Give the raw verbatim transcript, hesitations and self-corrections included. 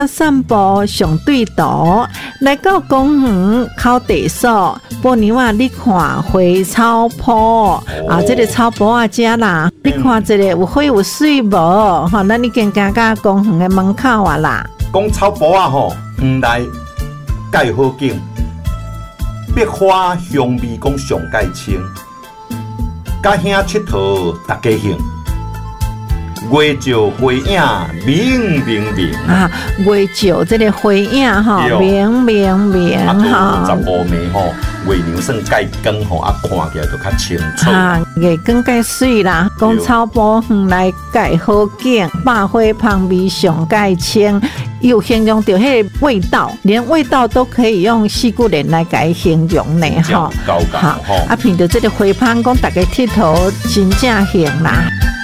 散步上对图，来到公园靠地所，布娘啊，你看花草坡、哦、啊，这个草坡啊，遮啦，嗯、你看这个有花有水无？吼，咱已经行到公园的门口啊啦。 讲草坡啊吼，园内介好景，百花香味讲上介清，甲兄佚佗大家兴。月照花影明明明啊！月照这个花影吼，明明明哈。十五暝吼，月亮算介光吼，啊看起来就较清楚。 啊，月光介水啦，讲草坡园内介好景，百花香味上介清，又形容到迄个味道，连味道都可以用四句联来改形容呢吼。 好， 啊，闻到这个花香，讲大家佚佗真正兴啦。